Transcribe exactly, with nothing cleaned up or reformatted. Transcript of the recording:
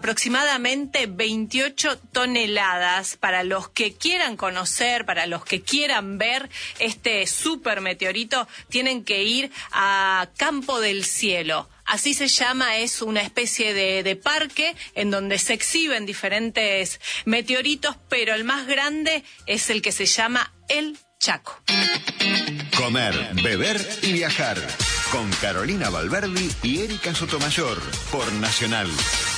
aproximadamente veintiocho toneladas. Para los que quieran conocer, para los que quieran ver este super meteorito, tienen que ir a Campo del Cielo. Así se llama, es una especie de, de parque en donde se exhiben diferentes meteoritos, pero el más grande es el que se llama el Chaco. Comer, beber y viajar. Con Carolina Valverdi y Erika Sotomayor por Nacional.